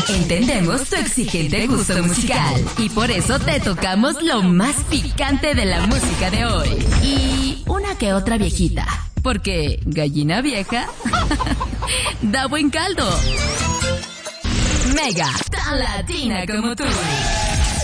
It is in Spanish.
Entendemos tu exigente gusto musical y por eso te tocamos lo más picante de la música de hoy. Y una que otra viejita, porque gallina vieja da buen caldo. Mega, tan latina como tú.